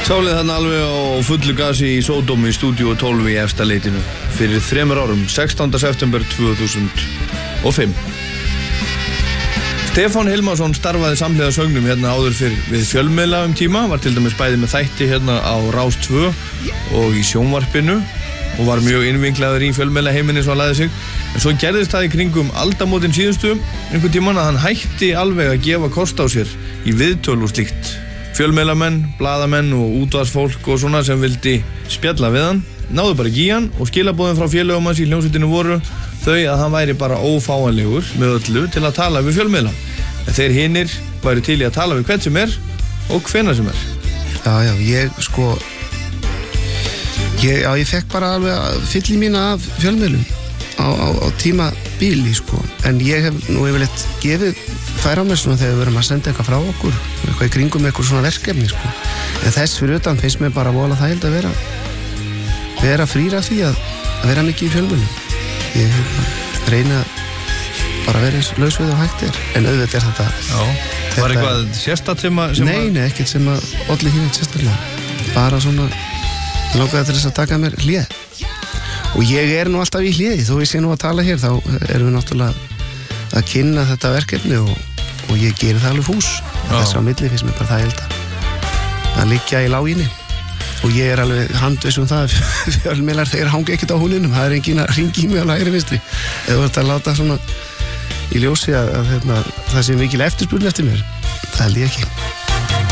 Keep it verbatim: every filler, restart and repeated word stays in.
Sálið þarna alveg á fullu gasi í Sódómi í stúdíu tólf í efsta leitinu fyrir þremur árum, sextánda september tvö þúsund og fimm. Stefán Hilmarsson starfaði samhliða söngnum hérna áður fyrir við fjölmiðla um tíma, var til dæmis bæði með þætti hérna á Rás tvö og í sjónvarpinu og var mjög innvinklaður í fjölmiðla heiminni svo hann lagði sig. En svo gerðist það í kringum aldamótin síðustu einhvern tímann að hann hætti alveg að gefa kost á sér í viðtöl og slíkt. Fjölmiðlamenn, blaðamenn og útvarpsfólk og svona sem vildi spjalla við hann náðu bara ekki í hann og skilaboðin frá félögum hans í hljómsveitinu voru þau að hann væri bara ófáanlegur með öllu til að tala við fjölmiðla. En þeir hinir væri til í að tala við hvern sem er og hvenær sem er. Já, já, ég sko ég, já, ég fekk bara alveg fyll í mína af fjölmiðlum á, á, á tíma bíli sko, en ég hef nú yfirleitt gefið færa á mér svona þegar við verum að senda eitthvað frá okkur eitthvað í kringum eitthvað svona verkefni sko. En þess fyrir utan finnst mér bara vola þægild að vera vera frýra því að, að vera mikið í fjölmiðlum. Ég hef reyna bara að vera eins laus við og hægt er, en auðvitað er þetta Já, þetta, var eitthvað sérstakt sem að sem Nei, nei, ekkert sem að olli hinn eitt sérstaklega, bara svona langaði til þess að taka mér hlé og ég er nú alltaf í hléi þó ég sé nú að tala hér, þá erum við náttúrulega að kynna þetta verkefni og, og ég gerir það alveg fús þess á milli finnst mér bara það held að að liggja í láginni og ég er alveg handviss um það fjölmiðlar þeir hangi ekkert á húninum, það er engin að ringi í mig á hægri vinstri eða þú ert að láta svona í ljósi að, að, að, að það sé mikil eftirspurn eftir mér, það held ég ekki.